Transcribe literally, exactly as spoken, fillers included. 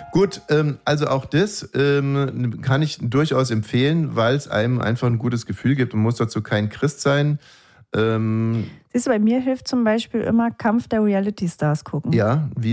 Gut, ähm, also auch das ähm, kann ich durchaus empfehlen, weil es einem einfach ein gutes Gefühl gibt und muss dazu kein Christ sein. Ähm, Siehst du, bei mir hilft zum Beispiel immer Kampf der Reality Stars gucken. ja, wie